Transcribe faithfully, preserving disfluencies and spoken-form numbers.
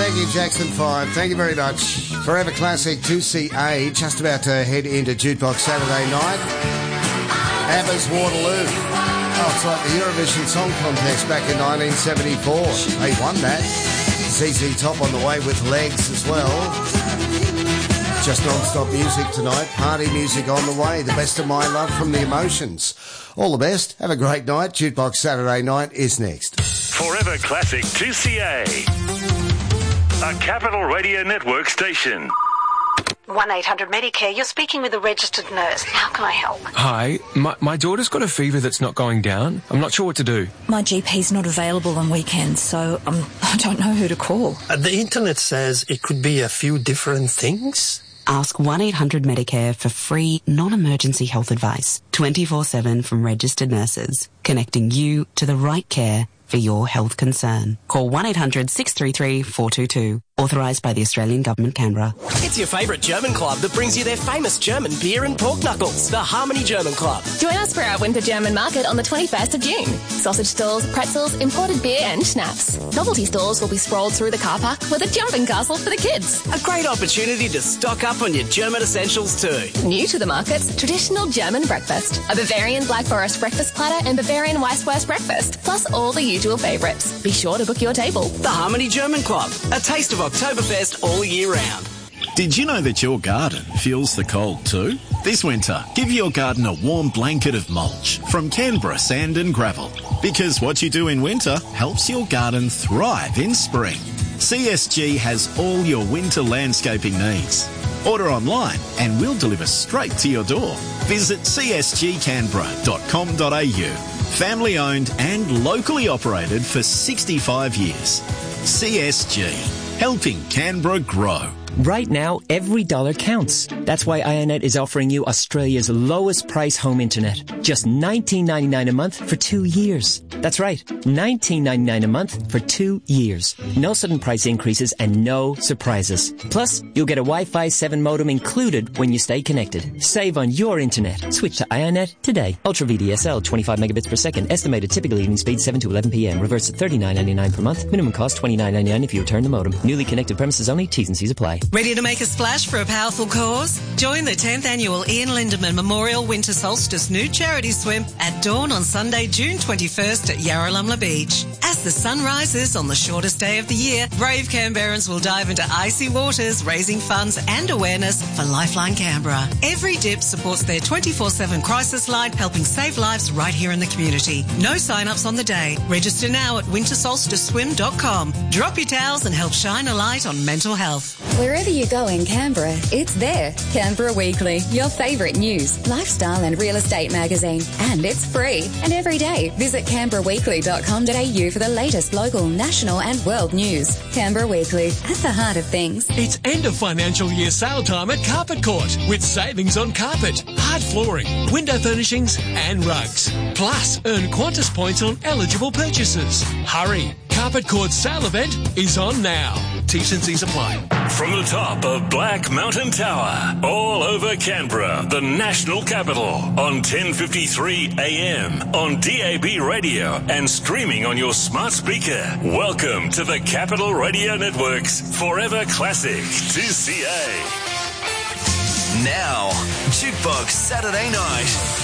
Thank you, Jackson five. Thank you very much. Forever Classic two C A, just about to head into Jukebox Saturday night. ABBA's Waterloo. Oh, it's like the Eurovision Song Contest back in nineteen seventy-four. They won that. Z Z Top on the way with Legs as well. Just non-stop music tonight. Party music on the way. The best of my love from the Emotions. All the best. Have a great night. Jukebox Saturday night is next. Forever Classic two C A. A Capital Radio Network station. one eight hundred Medicare, you're speaking with a registered nurse. How can I help? Hi, my, my daughter's got a fever that's not going down. I'm not sure what to do. My G P's not available on weekends, so um, I don't know who to call. Uh, the internet says it could be a few different things. Ask one eight hundred Medicare for free, non-emergency health advice. twenty-four seven from registered nurses. Connecting you to the right care for your health concern. Call one eight hundred six three three four two two. Authorised by the Australian Government, Canberra. It's your favourite German club that brings you their famous German beer and pork knuckles, the Harmony German Club. Join us for our Winter German Market on the twenty-first of June. Sausage stalls, pretzels, imported beer and schnapps. Novelty stores will be sprawled through the car park with a jumping castle for the kids. A great opportunity to stock up on your German essentials too. New to the markets, traditional German breakfast. A Bavarian Black Forest breakfast platter and Bavarian Weisswurst breakfast, plus all the usual favourites. Be sure to book your table. The Harmony German Club, a taste of Oktoberfest all year round. Did you know that your garden feels the cold too? This winter, give your garden a warm blanket of mulch from Canberra Sand and Gravel. Because what you do in winter helps your garden thrive in spring. C S G has all your winter landscaping needs. Order online and we'll deliver straight to your door. Visit c s g canberra dot com dot a u. Family owned and locally operated for sixty-five years. C S G, helping Canberra grow. Right now, every dollar counts. That's why Ionet is offering you Australia's lowest price home internet. Just nineteen ninety-nine a month for two years. That's right, nineteen ninety-nine a month for two years. No sudden price increases and no surprises. Plus, you'll get a Wi-Fi seven modem included when you stay connected. Save on your internet. Switch to Ionet today. Ultra V D S L, twenty-five megabits per second. Estimated typical evening speed seven to eleven p m. Reverse at thirty-nine ninety-nine per month. Minimum cost twenty-nine ninety-nine if you return the modem. Newly connected premises only. T's and C's apply. Ready to make a splash for a powerful cause? Join the tenth Annual Ian Lindemann Memorial Winter Solstice Nude Charity Swim at dawn on Sunday, June twenty-first at Yarralumla Beach. As the sun rises on the shortest day of the year, brave Canberrans will dive into icy waters, raising funds and awareness for Lifeline Canberra. Every dip supports their twenty-four seven crisis line, helping save lives right here in the community. No sign-ups on the day. Register now at winter solstice swim dot com. Drop your towels and help shine a light on mental health. Wherever you go in Canberra, it's there. Canberra Weekly, your favourite news, lifestyle and real estate magazine. And it's free. And every day, visit canberra weekly dot com dot a u for the latest local, national and world news. Canberra Weekly, at the heart of things. It's end of financial year sale time at Carpet Court with savings on carpet, hard flooring, window furnishings and rugs. Plus, earn Qantas points on eligible purchases. Hurry! Carpet Court's sale event is on now. T's and C's apply. From the top of Black Mountain Tower, all over Canberra, the national capital, on ten fifty-three a m, on D A B radio and streaming on your smart speaker. Welcome to the Capital Radio Network's Forever Classic two C A. Now, Jukebox Saturday Night.